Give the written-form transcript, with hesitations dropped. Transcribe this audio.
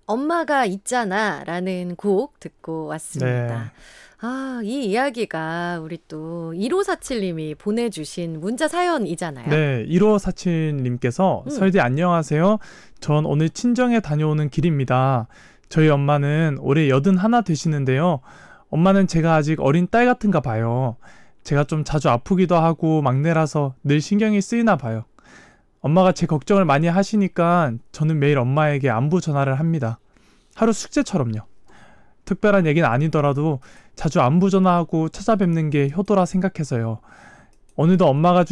엄마가 있잖아 라는 곡 듣고 왔습니다. 네. 이 이야기가 우리 또 1547님이 보내주신 문자 사연이잖아요. 네, 1547님께서 음, 설디 안녕하세요. 전 오늘 친정에 다녀오는 길입니다. 저희 엄마는 올해 81 되시는데요. 엄마는 제가 아직 어린 딸 같은가 봐요. 제가 좀 자주 아프기도 하고 막내라서 늘 신경이 쓰이나 봐요. 엄마가 제 걱정을 많이 하시니까 저는 매일 엄마에게 안부 전화를 합니다. 하루 숙제처럼요. 특별한 얘기는 아니더라도 자주 안부 전화하고 찾아뵙는 게 효도라 생각해서요. 어느덧 엄마가